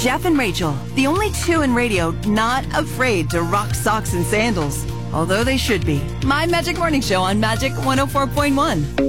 Jeff and Rachel, the only two in radio not afraid to rock socks and sandals. Although they should be. My Magic Morning Show on Magic 104.1.